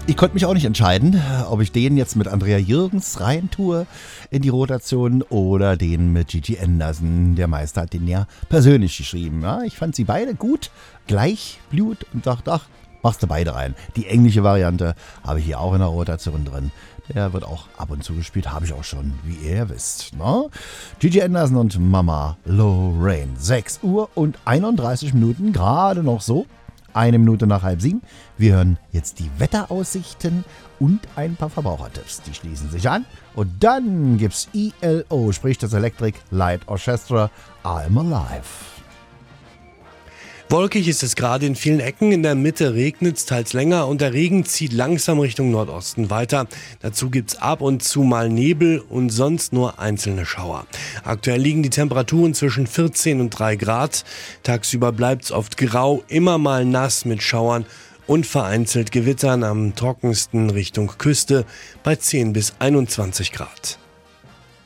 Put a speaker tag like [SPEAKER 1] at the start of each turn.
[SPEAKER 1] Ich konnte mich auch nicht entscheiden, ob ich den jetzt mit Andrea Jürgens rein tue in die Rotation oder den mit Gigi Anderson. Der Meister hat den ja persönlich geschrieben. Ja, ich fand sie beide gut, gleich Blut und dachte, ach, machst du beide rein. Die englische Variante habe ich hier auch in der Rotation drin. Der wird auch ab und zu gespielt, habe ich auch schon, wie ihr wisst. Ne? Gigi Anderson und Mama Lorraine. 6 Uhr und 31 Minuten, gerade noch so. 1 Minute nach 6:30. Wir hören jetzt die Wetteraussichten und ein paar Verbrauchertipps. Die schließen sich an. Und dann gibt's ELO, sprich das Electric Light Orchestra, I'm Alive.
[SPEAKER 2] Wolkig ist es gerade in vielen Ecken. In der Mitte regnet es teils länger und der Regen zieht langsam Richtung Nordosten weiter. Dazu gibt es ab und zu mal Nebel und sonst nur einzelne Schauer. Aktuell liegen die Temperaturen zwischen 14 und 3 Grad. Tagsüber bleibt es oft grau, immer mal nass mit Schauern und vereinzelt Gewittern, am trockensten Richtung Küste bei 10 bis 21 Grad.